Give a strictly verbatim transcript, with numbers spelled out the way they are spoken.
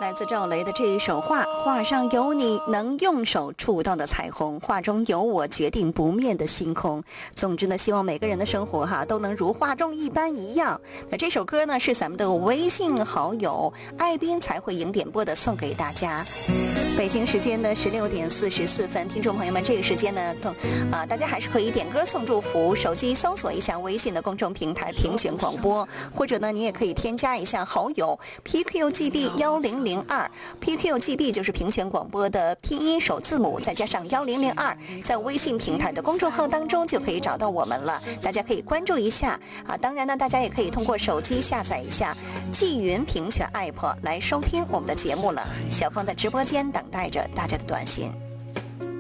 来自赵雷的这一首画，画上有你能用手触到的彩虹，画中有我决定不灭的星空。总之呢，希望每个人的生活哈都能如画中一般一样。那这首歌呢是咱们的微信好友艾斌才会赢点播的，送给大家。北京时间的十六点四十四分，听众朋友们，这个时间呢，啊、呃，大家还是可以点歌送祝福。手机搜索一下微信的公众平台“评选广播”，或者呢，你也可以添加一下好友 P Q G B 一零零二 ，P Q G B 就是评选广播的拼音首字母，再加上一零零二，在微信平台的公众号当中就可以找到我们了。大家可以关注一下啊。当然呢，大家也可以通过手机下载一下纪云评选 app 来收听我们的节目了。小芳在直播间等待着大家的短信。